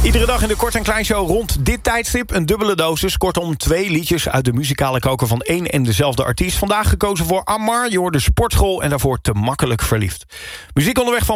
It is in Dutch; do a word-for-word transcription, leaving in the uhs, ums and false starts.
Iedere dag in de Kort en Klein Show rond dit tijdstip een dubbele dosis. Kortom, twee liedjes uit de muzikale koker van één en dezelfde artiest. Vandaag gekozen voor Amar, je hoorde Sportschool en daarvoor Te Makkelijk Verliefd. Muziek onderweg van